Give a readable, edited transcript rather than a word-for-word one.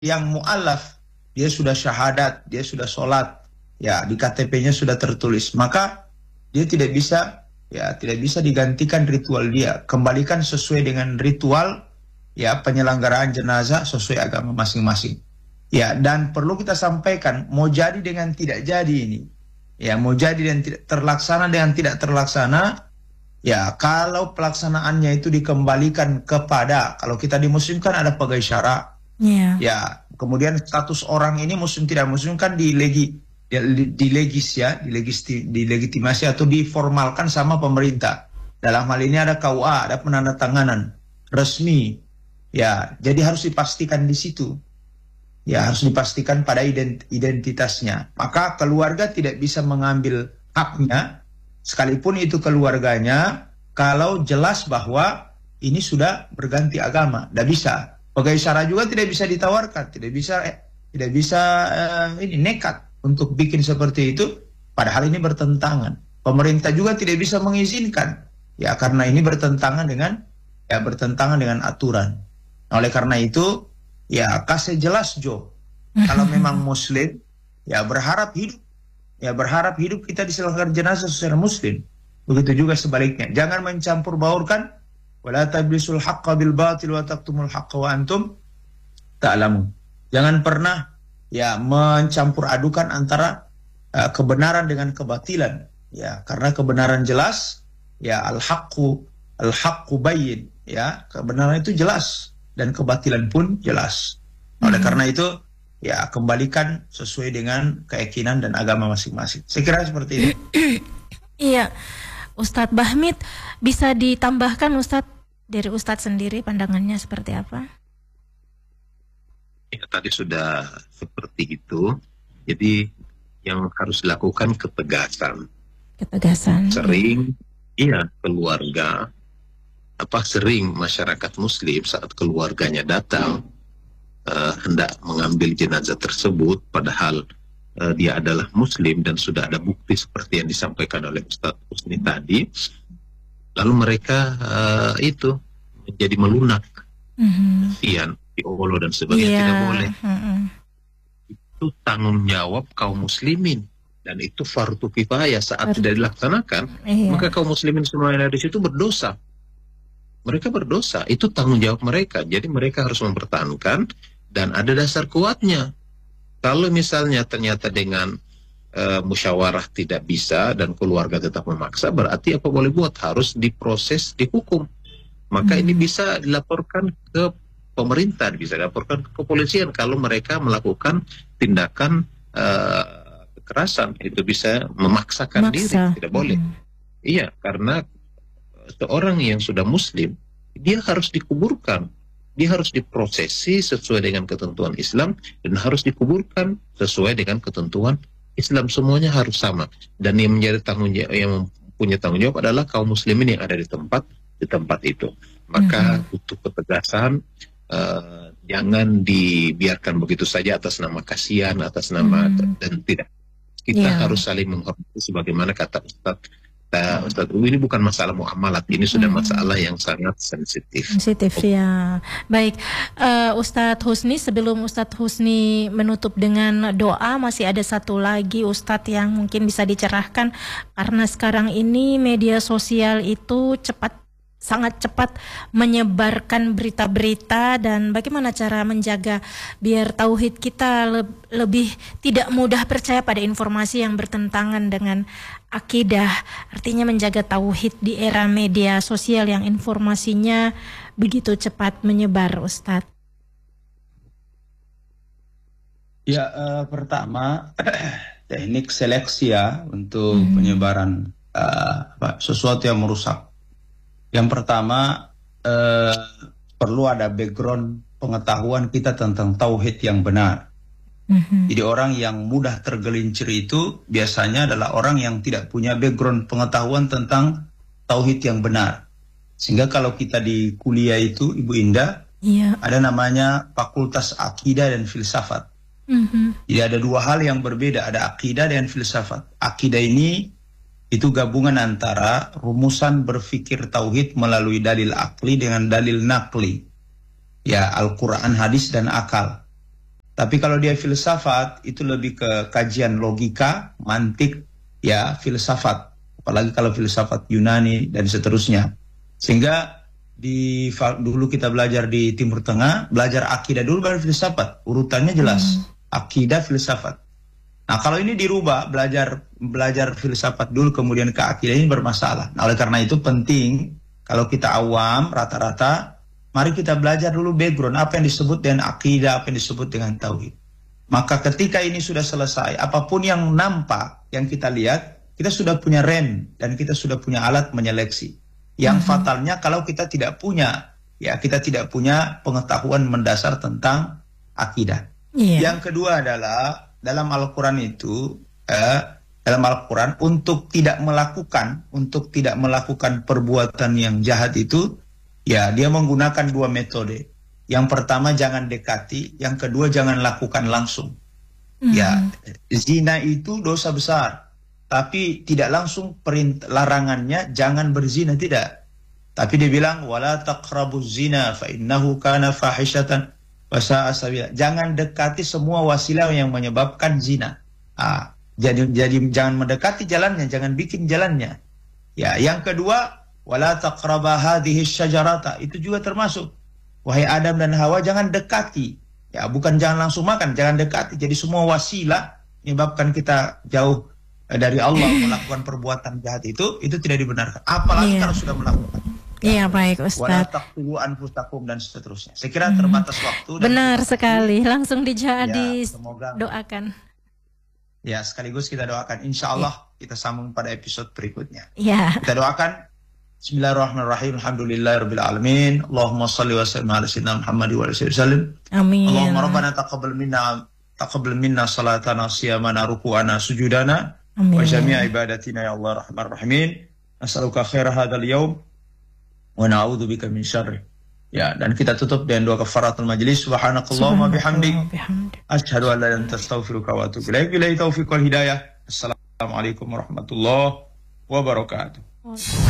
yang mu'alaf, dia sudah syahadat, dia sudah sholat, ya di KTP-nya sudah tertulis, maka dia tidak bisa, ya tidak bisa digantikan ritual dia. Kembalikan sesuai dengan ritual, ya penyelenggaraan jenazah sesuai agama masing-masing. Ya, dan perlu kita sampaikan, mau jadi dengan tidak jadi ini, ya mau jadi dan tidak terlaksana dengan tidak terlaksana, ya kalau pelaksanaannya itu dikembalikan kepada, kalau kita dimuslimkan ada pegawai syara, ya kemudian status orang ini muslim tidak muslim kan dilegitimasi atau diformalkan sama pemerintah. Dalam hal ini ada KUA, ada penandatanganan resmi, ya jadi harus dipastikan di situ. Ya harus dipastikan pada identitasnya. Maka keluarga tidak bisa mengambil haknya, sekalipun itu keluarganya, kalau jelas bahwa ini sudah berganti agama. Tidak bisa. Pegawai syara juga tidak bisa ditawarkan, tidak bisa ini nekat untuk bikin seperti itu. Padahal ini bertentangan. Pemerintah juga tidak bisa mengizinkan, ya karena ini bertentangan dengan aturan. Nah, oleh karena itu, ya kasih jelas Jo, kalau memang muslim, ya berharap hidup kita diselenggarakan jenazah secara muslim. Begitu juga sebaliknya. Jangan mencampur baurkan, wala tablisul haqqa bil batil wa taqtumul haqqa wa antum ta'lamun. Jangan pernah ya mencampur adukan antara kebenaran dengan kebatilan. Ya, karena kebenaran jelas, ya al-haqqu bayyin, ya kebenaran itu jelas dan kebatilan pun jelas. Oleh karena itu, ya kembalikan sesuai dengan keyakinan dan agama masing-masing. Saya kira seperti ini. Iya, Ustadz Bahmid, bisa ditambahkan Ustadz, dari Ustadz sendiri pandangannya seperti apa? Ya, tadi sudah seperti itu. Jadi yang harus dilakukan ketegasan. Sering, iya keluarga, sering masyarakat muslim saat keluarganya datang hendak mengambil jenazah tersebut, padahal dia adalah muslim dan sudah ada bukti seperti yang disampaikan oleh Ustadz Husni tadi, lalu mereka itu menjadi melunak, kasihan, diolo dan sebagainya, tidak boleh. Itu tanggung jawab kaum muslimin. Dan itu fardu kifayah. Saat tidak dilaksanakan, maka kaum muslimin semua yang ada di situ berdosa. Mereka berdosa, itu tanggung jawab mereka. Jadi mereka harus mempertahankan dan ada dasar kuatnya. Kalau misalnya ternyata dengan musyawarah tidak bisa dan keluarga tetap memaksa, berarti apa boleh buat? Harus diproses, dihukum. Maka ini bisa dilaporkan ke pemerintah, bisa dilaporkan ke kepolisian kalau mereka melakukan tindakan kekerasan. Itu bisa memaksakan diri, tidak boleh. Iya, karena seorang yang sudah muslim, dia harus dikuburkan, dia harus diprosesi sesuai dengan ketentuan Islam dan harus dikuburkan sesuai dengan ketentuan Islam. Semuanya harus sama. Dan yang menjadi yang punya tanggung jawab adalah kaum muslimin yang ada di tempat itu. Maka butuh ketegasan. Jangan dibiarkan begitu saja atas nama kasihan, atas nama dan tidak. Kita harus saling menghormati sebagaimana kata Ustadz. Ini bukan masalah muamalat, ini sudah masalah yang sangat sensitif. Ya. Baik, Ustadz Husni, sebelum Ustadz Husni menutup dengan doa, masih ada satu lagi Ustadz yang mungkin bisa dicerahkan, karena sekarang ini media sosial itu sangat cepat menyebarkan berita-berita, dan bagaimana cara menjaga biar tauhid kita lebih tidak mudah percaya pada informasi yang bertentangan dengan akidah. Artinya menjaga tauhid di era media sosial yang informasinya begitu cepat menyebar, Ustadz. Ya, pertama teknik seleksi ya untuk penyebaran sesuatu yang merusak. Yang pertama, perlu ada background pengetahuan kita tentang tauhid yang benar. Jadi orang yang mudah tergelincir itu biasanya adalah orang yang tidak punya background pengetahuan tentang tauhid yang benar. Sehingga kalau kita di kuliah itu, Ibu Indah, ada namanya Fakultas Akidah dan Filsafat. Jadi ada dua hal yang berbeda, ada akidah dan filsafat. Akidah ini itu gabungan antara rumusan berfikir tauhid melalui dalil akli dengan dalil nakli. Ya, Al-Quran, hadis, dan akal. Tapi kalau dia filsafat itu lebih ke kajian logika, mantik, ya filsafat. Apalagi kalau filsafat Yunani dan seterusnya. Sehingga dulu kita belajar di Timur Tengah, belajar akidah dulu baru filsafat. Urutannya jelas. Akidah, filsafat. Nah, kalau ini dirubah, belajar filsafat dulu kemudian ke akidah, ini bermasalah. Nah, oleh karena itu penting kalau kita awam rata-rata, mari kita belajar dulu background apa yang disebut dengan akidah, apa yang disebut dengan tauhid. Maka ketika ini sudah selesai, apapun yang nampak, yang kita lihat, kita sudah punya rem dan kita sudah punya alat menyeleksi. Yang fatalnya kalau kita tidak punya, ya kita tidak punya pengetahuan mendasar tentang akidah. Yang kedua adalah dalam Al-Quran itu, dalam Al-Quran untuk tidak melakukan perbuatan yang jahat itu, ya dia menggunakan dua metode. Yang pertama jangan dekati, yang kedua jangan lakukan langsung. Ya, zina itu dosa besar, tapi tidak langsung larangannya jangan berzina, tidak. Tapi dia bilang wala taqrabuz zina fa innahu kana fahishatan wa sa'a sabila. Jangan dekati semua wasilah yang menyebabkan zina. Jadi jangan mendekati jalannya, jangan bikin jalannya. Ya, yang kedua wala taqraba hadhihi syajarata, itu juga termasuk. Wahai Adam dan Hawa, jangan dekati. Ya, bukan jangan langsung makan, jangan dekati. Jadi semua wasilah menyebabkan kita jauh dari Allah melakukan perbuatan jahat itu tidak dibenarkan. Apalagi kalau sudah melakukan. Iya, baik Ustaz. Wala taqtulu anfusakum dan seterusnya. Saya kira terbatas waktu. Benar sekali. Langsung doakan. Ya, sekaligus kita doakan. Insya Allah kita sambung pada episode berikutnya. Ya. Kita doakan. Bismillahirrahmanirrahim. Alhamdulillahirabbil alamin. Allahumma shalli wa sallim ala sayyidina Muhammad wa alihi wasallam. Amin. Allahumma rabbana taqabbal minna salatana, siyamana, ruku'ana, sujudana, wa jami'a ibadatina ya Allah rahman rahimin. Nas'aluka khaira hadzal yaum wa na'udzubika min syarri. Ya, dan kita tutup dengan doa kafaratul majlis. Subhanakallahumma bihamdik asyhadu an la ilaha illa anta astaghfiruka wa atubu ilaik. Billahi taufiq wal hidayah. Assalamualaikum warahmatullahi wabarakatuh.